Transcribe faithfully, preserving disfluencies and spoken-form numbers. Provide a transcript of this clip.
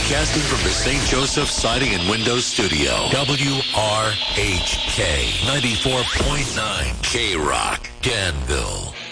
Broadcasting from the Saint Joseph Siding and Windows Studio. W R H K ninety-four point nine K Rock, Danville.